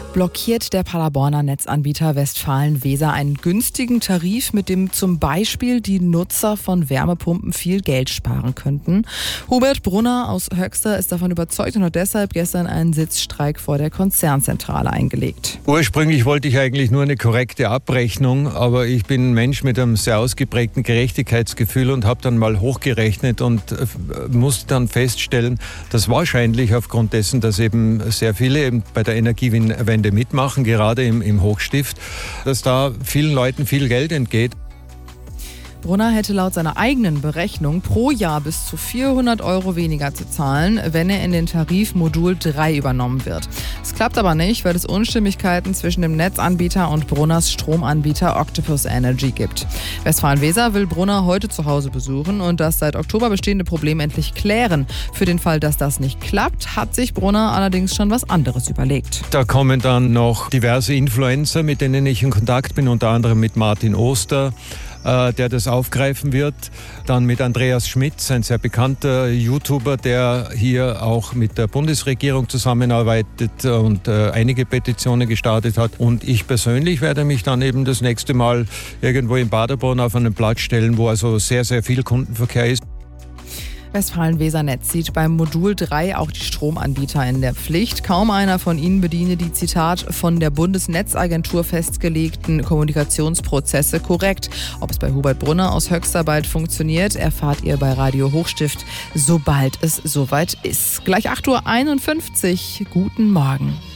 Blockiert der Paderborner Netzanbieter Westfalen-Weser einen günstigen Tarif, mit dem zum Beispiel die Nutzer von Wärmepumpen viel Geld sparen könnten. Hubert Brunner aus Höxter ist davon überzeugt und hat deshalb gestern einen Sitzstreik vor der Konzernzentrale eingelegt. Ursprünglich wollte ich eigentlich nur eine korrekte Abrechnung, aber ich bin ein Mensch mit einem sehr ausgeprägten Gerechtigkeitsgefühl und habe dann mal hochgerechnet und musste dann feststellen, dass wahrscheinlich aufgrund dessen, dass eben sehr viele eben bei der Energiewende mitmachen, gerade im Hochstift, dass da vielen Leuten viel Geld entgeht. Brunner hätte laut seiner eigenen Berechnung pro Jahr bis zu 400 € weniger zu zahlen, wenn er in den Tarif Modul 3 übernommen wird. Es klappt aber nicht, weil es Unstimmigkeiten zwischen dem Netzanbieter und Brunners Stromanbieter Octopus Energy gibt. Westfalen-Weser will Brunner heute zu Hause besuchen und das seit Oktober bestehende Problem endlich klären. Für den Fall, dass das nicht klappt, hat sich Brunner allerdings schon was anderes überlegt. Da kommen dann noch diverse Influencer, mit denen ich in Kontakt bin, unter anderem mit Martin Oster, der das aufgreifen wird. Dann mit Andreas Schmitz, ein sehr bekannter YouTuber, der hier auch mit der Bundesregierung zusammenarbeitet und einige Petitionen gestartet hat. Und ich persönlich werde mich dann eben das nächste Mal irgendwo in Paderborn auf einen Platz stellen, wo also sehr, sehr viel Kundenverkehr ist. Westfalen-Weser-Netz sieht beim Modul 3 auch die Stromanbieter in der Pflicht. Kaum einer von ihnen bediene die, Zitat, von der Bundesnetzagentur festgelegten Kommunikationsprozesse korrekt. Ob es bei Hubert Brunner aus Höxter bald funktioniert, erfahrt ihr bei Radio Hochstift, sobald es soweit ist. Gleich 8:51 Uhr. Guten Morgen.